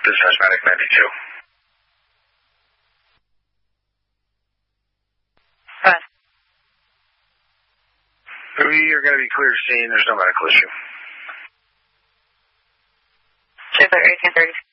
This is Asthmatic 92. What? We are going to be clear to scene. There's no medical issue. Is there 1830?